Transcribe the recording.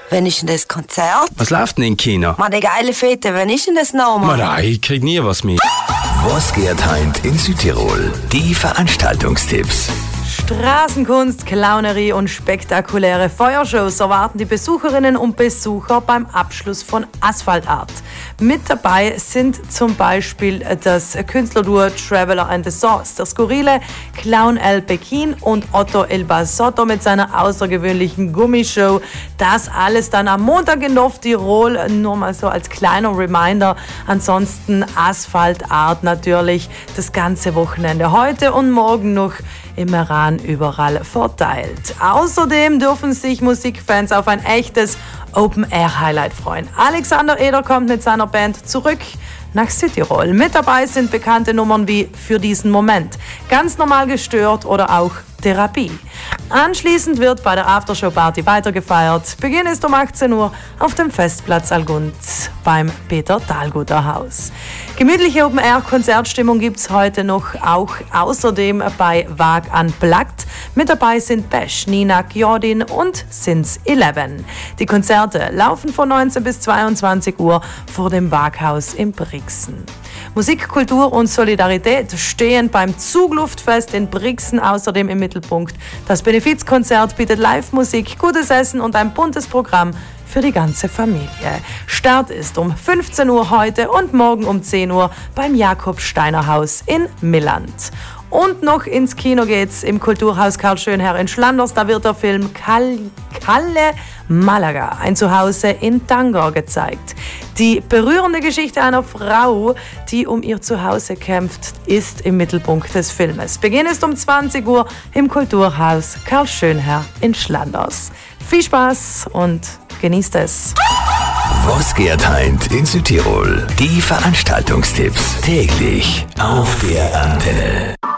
Wann ist denn das Konzert? Was läuft denn im Kino? Man, die geile Fete, wann ist denn das nochmal? Nein, ich krieg nie was mit. Was geht heint in Südtirol? Die Veranstaltungstipps. Straßenkunst, Clownerie und spektakuläre Feuershows erwarten die Besucherinnen und Besucher beim Abschluss von Asphalt Art. Mit dabei sind zum Beispiel das Künstlerduo Traveller and the Sauce, der skurrile Clown El Pekin und Otto El Basotto mit seiner außergewöhnlichen Gummishow. Das alles dann am Montag in North Tirol, nur mal so als kleiner Reminder. Ansonsten Asphalt Art natürlich das ganze Wochenende, heute und morgen noch im Iran überall verteilt. Außerdem dürfen sich Musikfans auf ein echtes Open-Air-Highlight freuen. Alexander Eder kommt mit seiner Band zurück nach Südtirol. Mit dabei sind bekannte Nummern wie Für diesen Moment, Ganz normal gestört oder auch Therapie. Anschließend wird bei der Aftershow-Party weitergefeiert. Beginn ist um 18 Uhr auf dem Festplatz Algund beim Peter Thalguter Haus. Gemütliche Open-Air-Konzertstimmung gibt es heute noch, auch außerdem bei Wag Unplugged. Mit dabei sind Besh, Nina Gjordin und Since 11. Die Konzerte laufen von 19 bis 22 Uhr vor dem Waghaus in Brixen. Musik, Kultur und Solidarität stehen beim Zugluftfest in Brixen außerdem im Mittelpunkt. Das Benefizkonzert bietet Live-Musik, gutes Essen und ein buntes Programm für die ganze Familie. Start ist um 15 Uhr heute und morgen um 10 Uhr beim Jakob Steiner Haus in Milland. Und noch ins Kino geht's im Kulturhaus Karl Schönherr in Schlanders. Da wird der Film Kalle Malaga, ein Zuhause in Tanger, gezeigt. Die berührende Geschichte einer Frau, die um ihr Zuhause kämpft, ist im Mittelpunkt des Filmes. Beginn ist um 20 Uhr im Kulturhaus Karl Schönherr in Schlanders. Viel Spaß und genießt es. Was geht heint in Südtirol? Die Veranstaltungstipps täglich auf der Antenne.